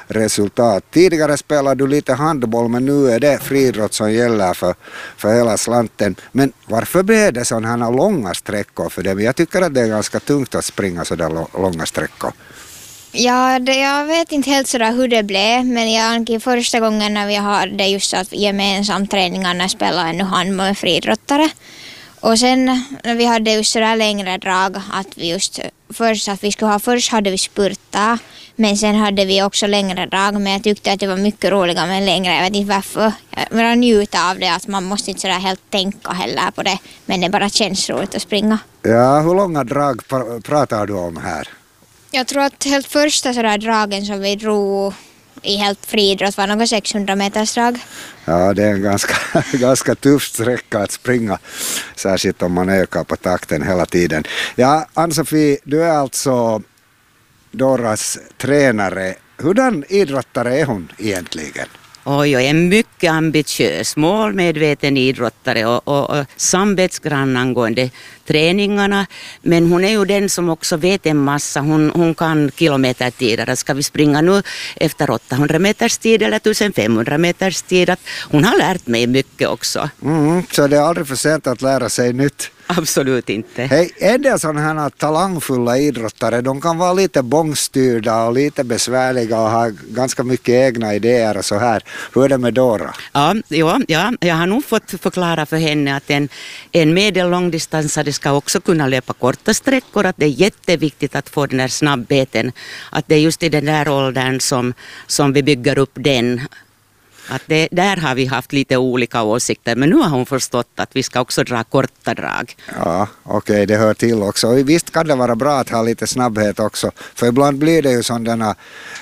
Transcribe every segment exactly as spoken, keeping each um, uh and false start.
resultat. Tidigare spelade du lite handboll, men nu är det friidrott som gäller för, för hela slanten. Men varför blev det sådana här långa sträckor för dem? Jag tycker att det är ganska tungt att springa sådär långa sträckor. Ja, det, jag vet inte helt sådär hur det blev, men jag första gången när vi hade just att gemensamt träningarna spelade ännu handboll med friidrottare. Och sen när vi hade just sådär längre drag, att vi just först att vi skulle ha, först hade vi spurta, men sen hade vi också längre drag, men jag tyckte att det var mycket roligare med längre, jag vet inte varför. Jag njuter av det, att man måste inte sådär helt tänka heller på det, men det bara känns roligt att springa. Ja, hur långa drag pr- pratar du om här? Jag tror att helt första sådär dragen som vi drog i helt friidrott var något sexhundra meters drag. Ja, det är en ganska, ganska tuff sträcka att springa, särskilt om man ökar på takten hela tiden. Ja, Ann-Sofie, du är alltså Doras tränare. Hurdan idrottare är hon egentligen? Oj, oj, en mycket ambitiös, målmedveten idrottare och, och, och samvetsgrann angående träningarna. Men hon är ju den som också vet en massa. Hon, hon kan kilometertider. Ska vi springa nu efter åttahundra meters tid eller femtonhundra meters tid? Hon har lärt mig mycket också. Mm, så det är aldrig för sent att lära sig nytt. Absolut inte. Hej, är det sådana här talangfulla idrottare? De kan vara lite bångstyrda och lite besvärliga och ha ganska mycket egna idéer och så här. Hur är det med Dora? Ja, ja, ja, jag har nog fått förklara för henne att en, en medellångdistansare ska också kunna löpa korta sträckor. Att det är jätteviktigt att få den här snabbheten. Att det är just i den där åldern som, som vi bygger upp den. Att det, där har vi haft lite olika åsikter, men nu har hon förstått att vi ska också dra korta drag. Ja, okej, okay, det hör till också. Och visst kan det vara bra att ha lite snabbhet också, för ibland blir det ju sådana,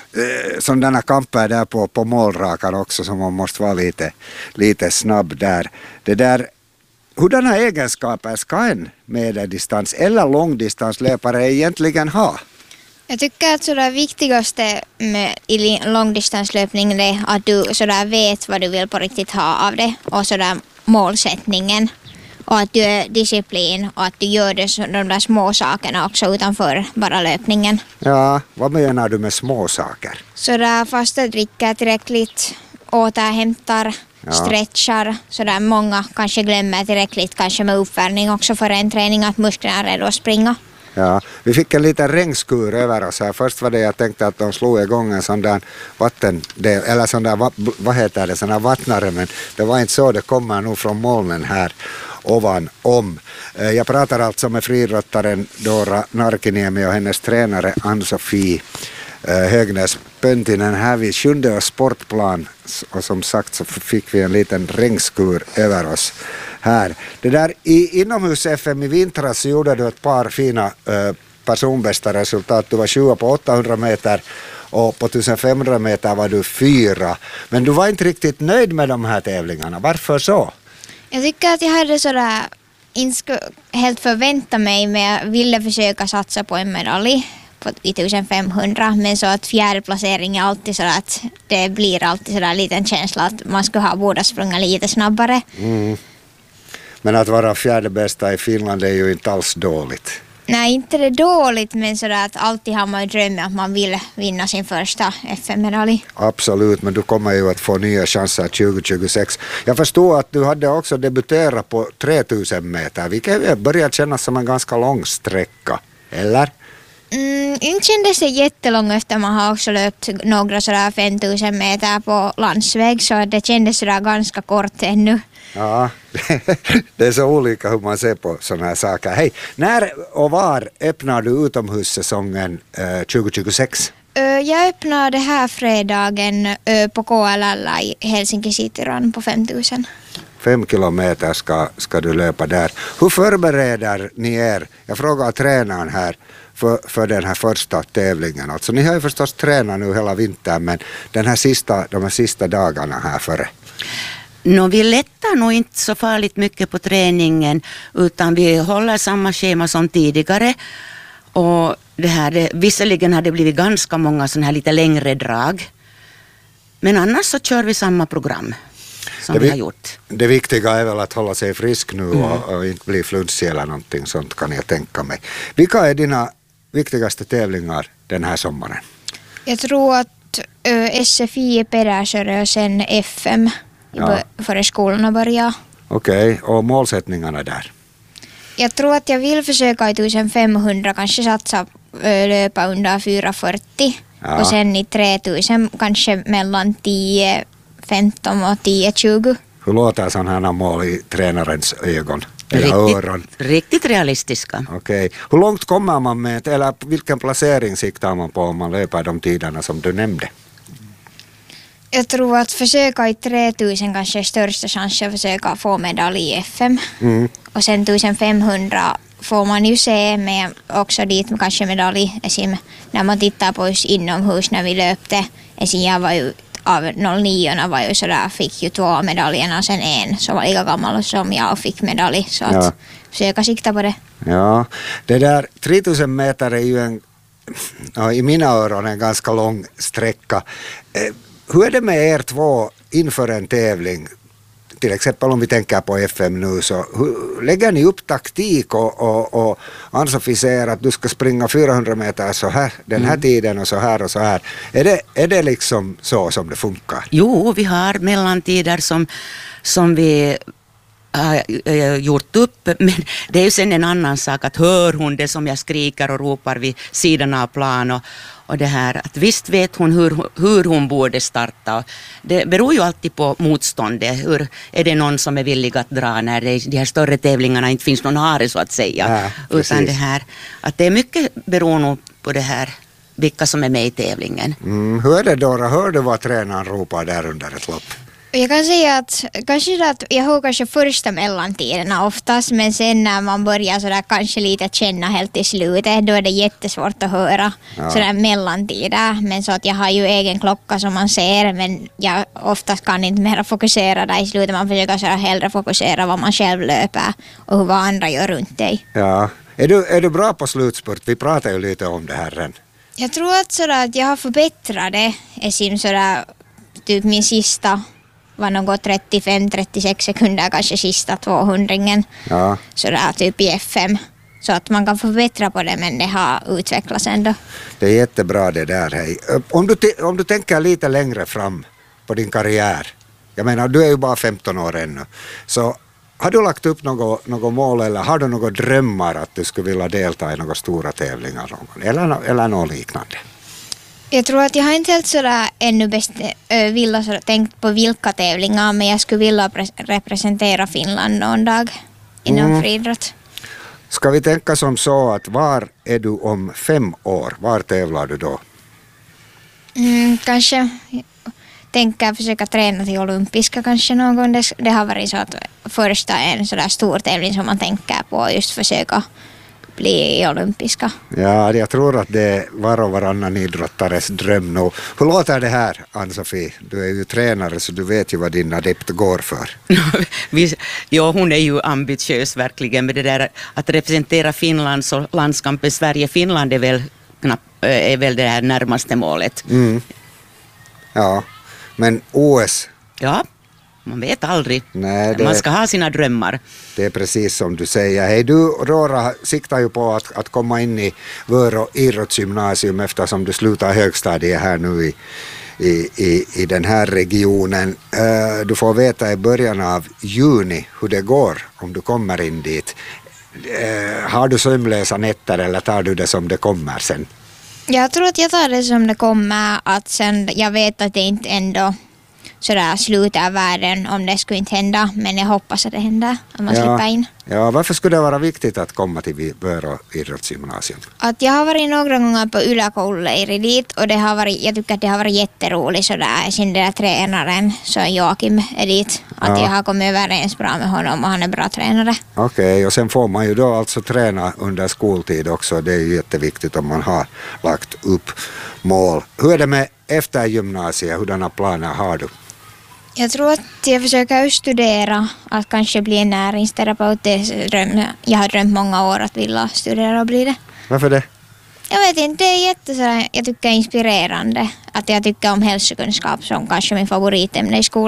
eh, sådana kamper där på, på målrakan också, som man måste vara lite, lite snabb där. Det där, hurdana egenskaper ska en medeldistans eller långdistanslöpare egentligen ha? Jag tycker att det viktigaste med i långdistanslöpning är att du sådär vet vad du vill på riktigt ha av det och sådär målsättningen och att du är disciplin och att du gör det, de där små sakerna också utanför bara löpningen. Ja, vad menar du med små saker? Sådär fast att dricka tillräckligt, återhämtar, ja. Stretchar, sådär många kanske glömmer tillräckligt kanske med uppvärmning också för en träning att musklerna är redo att springa. Ja, vi fick en liten regnskur över oss här. Först var det jag tänkte att de slog igång en sån där vattendel, eller sån där, vad heter det, sån där vattnare, men det var inte så, det kommer nog från molnen här ovan om. Jag pratar alltså med friidrottaren Dora Narkiniemi och hennes tränare Ann-Sofie Högnäs Pöntinen här vid Sjunde sportplan, och som sagt så fick vi en liten regnskur över oss här. Det där i inomhus-F M i vintras så gjorde du ett par fina eh, personbästa resultat. Du var tjugo på åttahundra meter och på femtonhundra meter var du fyra. Men du var inte riktigt nöjd med de här tävlingarna. Varför så? Jag tycker att jag hade sådär inte helt förväntat mig, men jag ville försöka satsa på en medalj på femtonhundra, men så att fjärde placering är alltid så att det blir alltid sådär liten känsla att man skulle ha båda sprungit lite snabbare. Mm. Men att vara fjärde bästa i Finland är ju inte alls dåligt. Nej, inte det dåligt, men sådär att alltid har man ju drömt att man vill vinna sin första F M-medalj. Absolut, men du kommer ju att få nya chanser tjugo tjugosex. Jag förstår att du hade också debuterat på tre tusen meter, vilket börjar kännas som en ganska lång sträcka, eller? Mm, inte kändes det jättelång efter man har också löpt några sådär femtusen meter på landsväg, så det kändes sådär ganska kort ännu. Ja, det är så olika hur man ser på sådana här saker. Hej, när och var öppnar du utomhussäsongen eh, tjugo tjugosex? Jag öppnade här fredagen på K L L i Helsinki City Run på femtusen. Fem kilometer ska, ska du löpa där. Hur förbereder ni er? Jag frågar tränaren här för, för den här första tävlingen. Alltså, ni har ju förstås tränat nu hela vintern, men den här sista, de här sista dagarna här före. No, vi lättar nog inte så farligt mycket på träningen, utan vi håller samma schema som tidigare. Och det här, det, visserligen har det blivit ganska många sådana här lite längre drag. Men annars så kör vi samma program som det, vi har gjort. Det viktiga är väl att hålla sig frisk nu mm. och, och inte bli flunsig eller någonting sånt, kan jag tänka mig. Vilka är dina viktigaste tävlingar den här sommaren? Jag tror att ö, S F I i Pedersöre och sen F M Ja. före skolorna börjar. Okej, okay. Och målsättningarna där? Jag tror att jag vill försöka i tusen femhundra kanske satsa ö, löpa under fyra fyrtio. Ja. Och sen i tre tusen kanske mellan tio femton och tio tjugo. Hur låter sådana här mål i tränarens ögon? Eller Riktigt, öron? riktigt realistiska. Okej. Okay. Hur långt kommer man med, eller vilken placering siktar man på om man löper de tiderna som du nämnde? Jag tror att försöka i tre tusen kanske är största chansen att försöka få medalj i F M. Mm. Och sen tusen femhundra får man ju se med också dit med kanske medalj. Esim, när man tittar på oss inomhus när vi löpte. Esim, jag var ju av noll nio var ju sådär, fick ju två medaljerna och sen en som var lika gammal som jag och fick medalj. Så att Ja. försöka sikta på det. Ja, det där tre tusen meter är ju en, ja, i mina öron en ganska lång sträcka. Eh, hur är det med er två inför en tävling? Till exempel om vi tänker på F M nu, så hur, lägger ni upp taktik och, och, och Ann-Sofie säger att du ska springa fyrahundra meter så här, den här mm. tiden och så här och så här. Är det, är det liksom så som det funkar? Jo, vi har mellantider som, som vi har äh, gjort upp, men det är ju sen en annan sak att hör hon det som jag skriker och ropar vid sidan av plan och, och det här, att visst vet hon hur, hur hon borde starta. Det beror ju alltid på motståndet. Hur, är det någon som är villig att dra när det, de här större tävlingarna inte finns någon hare så att säga. Ja, utan det här, att det är mycket beror nog på det här, vilka som är med i tävlingen. Mm, hur är det då? Hör du vad tränaren ropar där under ett lopp? Jag kan säga att kanske att jag hör kanske första mellantiderna oftast, men sen när man börjar sådär kanske lite känna helt i slutet, då är det jättesvårt att höra Ja. sådär mellantider. Men så att jag har ju egen klocka som man ser, men jag oftast kan inte mer fokusera där i slutet. Man försöker sådär hellre fokusera vad man själv löper och vad andra gör runt dig. Ja. Är du, är du bra på slutspurt? Vi pratar ju lite om det här redan. Jag tror att, sådär att jag har förbättrat det. Esim sådär, typ min sista var något trettiofem trettiosex sekunder kanske sista tvåhundringen. Ja. Sådär typ i F M. Så att man kan förbättra på det, men det har utvecklats ändå. Det är jättebra det där. Hej. Om, du, om du tänker lite längre fram på din karriär. Jag menar, du är ju bara femton år ännu. Så har du lagt upp något, något mål eller har du några drömmar att du skulle vilja delta i några stora tävlingar någon, eller, eller något liknande? Jag tror att jag har inte helt sådär ännu bäst äh, vilja sådär, tänkt på vilka tävlingar, men jag skulle vilja pre- representera Finland någon dag inom Mm. friidrott. Ska vi tänka som så att var är du om fem år? Var tävlar du då? Mm, kanske tänka försöka träna till olympiska kanske någon gång. Det, det har varit så att första är en sådär stor tävling som man tänker på, just försöka bli i olympiska. Ja, jag tror att det är var och varannan idrottares dröm nu. Hur låter det här, Ann-Sofie? Du är ju tränare så du vet ju vad din adept går för. Vi, ja, hon är ju ambitiös verkligen med det där att representera Finlands och landskampen Sverige-Finland är väl, knapp, är väl det här närmaste målet. Mm. Ja, men O S, Ja, man vet aldrig. nej, det, Man ska ha sina drömmar. det är precis som du säger. Hej, du Rora siktar ju på att, att komma in i Vörå idrottsgymnasium eftersom du slutar högstadiet här nu i, i, i, i den här regionen. Uh, du får veta i början av juni hur det går om du kommer in dit. Uh, har du sömnlösa nätter eller tar du det som det kommer sen? Jag tror att jag tar det som det kommer, att sen jag vet att det inte ändå sådär slutar världen om det skulle inte hända, men jag hoppas att det händer, om man Ja. slipper in. Ja, varför skulle det vara viktigt att komma till Vörå idrottsgymnasium? Att jag har varit några gånger på yläkoululeiri dit och det har varit, jag tycker att det har varit jätteroligt sådär. Sen den där tränaren, så Joakim är dit, att Ja. jag har kommit överens bra med honom och han är bra tränare. Okej, okay, och sen får man ju då alltså träna under skoltid också. Det är ju jätteviktigt om man har lagt upp mål. Hur är det med efter gymnasiet? Hurdana planer har du? Jag tror att jag försöker studera, att kanske bli en näringsterapeut. Det är dröm. Jag har drömt många år att vilja studera och bli det. Varför det? Jag vet inte, det är jätte sådär, jag tycker det är inspirerande. Att jag tycker om hälsokunskap som kanske min favoritämne i skolan.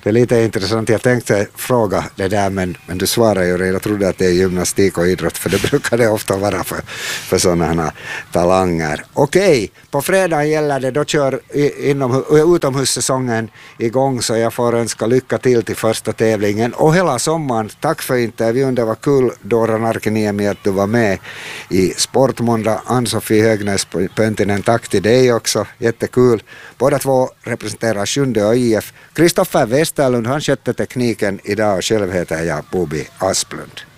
Det är lite intressant. Jag tänkte fråga det där, men, men du svarar ju redan. Jag trodde att det är gymnastik och idrott, för det brukar det ofta vara för, för sådana här talanger. Okej, på fredag gäller det. Då kör inom, utomhussäsongen igång, så jag får önska lycka till till första tävlingen. Och hela sommaren, tack för intervjun. Det var kul, Dora Narkiniemi, att du var med i Sportmåndag. Ann-Sofie Högnäs-Pöntinen, tack till dig också. Jättekul. Båda två representerar Sjunde och I F. Kristoffer Westerlund, han skötte tekniken idag, och själv heter jag Bobby Asplund.